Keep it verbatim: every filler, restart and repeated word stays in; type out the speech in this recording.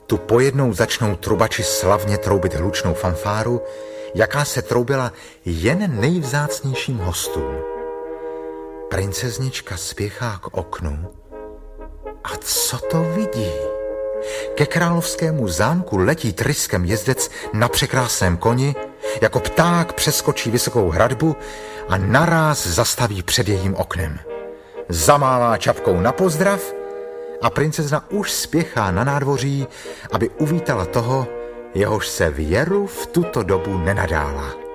Tu pojednou začnou trubači slavně troubit hlučnou fanfáru, jaká se troubila jen nejvzácnějším hostům. Princeznička spěchá k oknu a co to vidí? Ke královskému zámku letí tryskem jezdec na překrásném koni, jako pták přeskočí vysokou hradbu a naráz zastaví před jejím oknem. Zamává čapkou na pozdrav a princezna už spěchá na nádvoří, aby uvítala toho, jehož se Věru v tuto dobu nenadála.